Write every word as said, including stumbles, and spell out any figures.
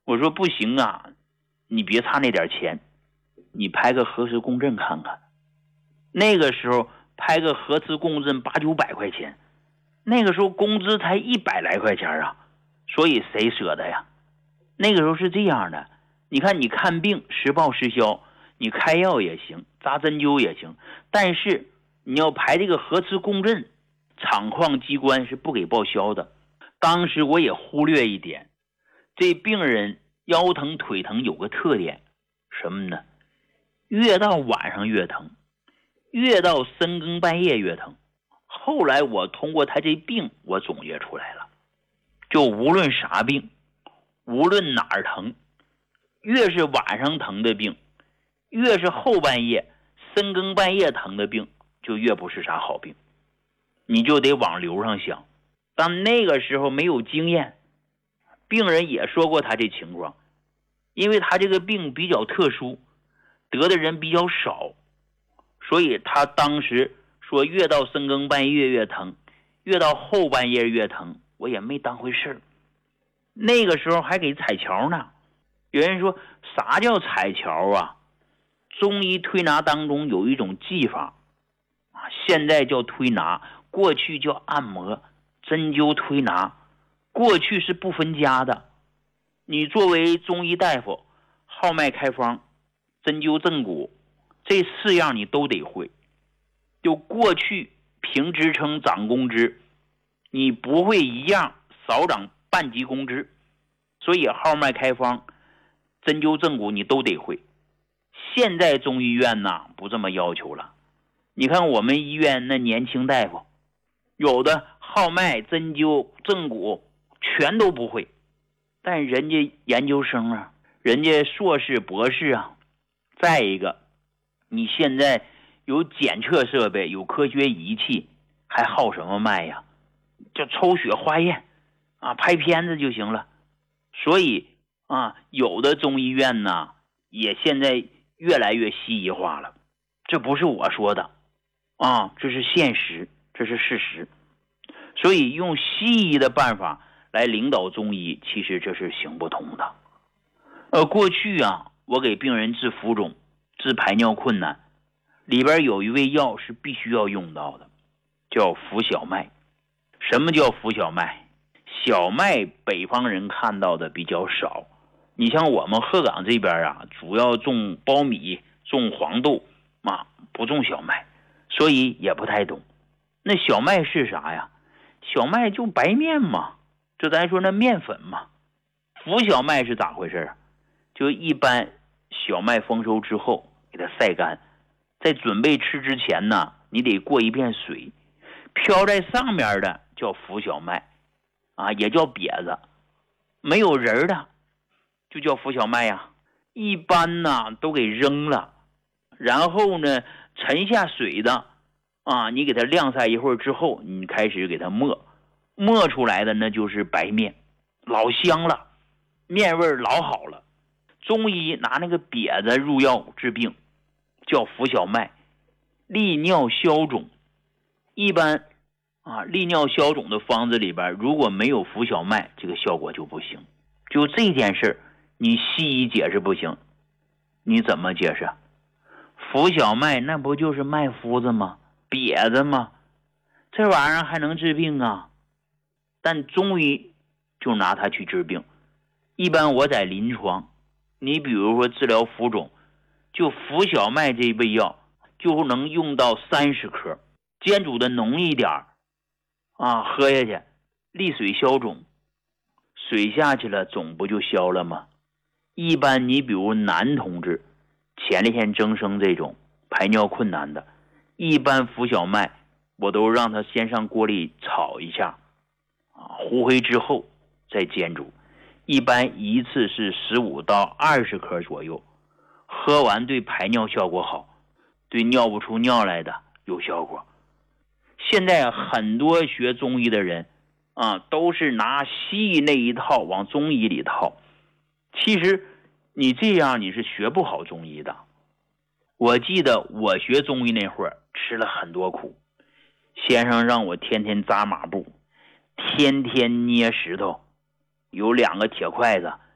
我说不行啊，你别差那点钱，你拍个核磁共振看看。那个时候拍个核磁共振八九百块钱，那个时候工资才一百来块钱啊，所以谁舍得呀？那个时候是这样的，你看你看病实报实销，你开药也行，扎针灸也行，但是你要排这个核磁共振，厂矿机关是不给报销的。当时我也忽略一点，这病人腰疼腿疼有个特点，什么呢？越到晚上越疼，越到深更半夜越疼。后来我通过他这病我总结出来了，就无论啥病，无论哪儿疼，越是晚上疼的病，越是后半夜深更半夜疼的病，就越不是啥好病。你就得往流上想。但那个时候没有经验，病人也说过他这情况，因为他这个病比较特殊，得的人比较少，所以他当时说越到深更半夜越疼，越到后半夜越疼，我也没当回事。那个时候还给彩桥呢。有人说啥叫彩桥啊？中医推拿当中有一种技法，现在叫推拿，过去叫按摩。针灸推拿过去是不分家的，你作为中医大夫，号脉开方、针灸正骨这四样你都得会。就过去评职称涨工资，你不会一样少涨半级工资，所以号脉开方、针灸正骨你都得会。现在中医院呢不这么要求了，你看我们医院那年轻大夫，有的号脉、针灸、正骨全都不会，但人家研究生啊，人家硕士博士啊。再一个，你现在有检测设备，有科学仪器，还号什么脉呀？就抽血化验啊，拍片子就行了。所以啊，有的中医院呢也现在越来越西医化了，这不是我说的啊，这是现实，这是事实。所以用西医的办法来领导中医，其实这是行不通的。呃，过去啊，我给病人治浮肿、治排尿困难，里边有一味药是必须要用到的，叫浮小麦。什么叫浮小麦？小麦北方人看到的比较少，你像我们鹤岗这边啊，主要种苞米、种黄豆啊，不种小麦，所以也不太懂。那小麦是啥呀？小麦就白面嘛，就咱说那面粉嘛。浮小麦是咋回事？就一般小麦丰收之后给它晒干，在准备吃之前呢，你得过一遍水，飘在上面的叫浮小麦啊，也叫瘪子，没有人的就叫浮小麦呀。一般呢都给扔了，然后呢沉下水的啊，你给它晾晒一会儿之后，你开始给它磨，磨出来的那就是白面，老香了，面味老好了。中医拿那个瘪子入药治病，叫浮小麦，利尿消肿。一般啊，利尿消肿的方子里边如果没有浮小麦，这个效果就不行。就这件事你西医解释不行，你怎么解释？浮小麦那不就是麦麸子吗？瘪子吗？这玩意儿还能治病啊？但中医就拿它去治病。一般我在临床，你比如说治疗浮肿，就浮小麦这味药就能用到三十克，煎煮的浓一点啊，喝下去利水消肿，水下去了肿不就消了吗？一般你比如男同志前列腺增生这种排尿困难的，一般浮小麦我都让他先上锅里炒一下啊，糊黑之后再煎煮，一般一次是十五到二十克左右，喝完对排尿效果好，对尿不出尿来的有效果。现在很多学中医的人啊，都是拿西医那一套往中医里套，其实你这样你是学不好中医的。我记得我学中医那会儿吃了很多苦，先生让我天天扎马步，天天捏石头，有两个铁筷子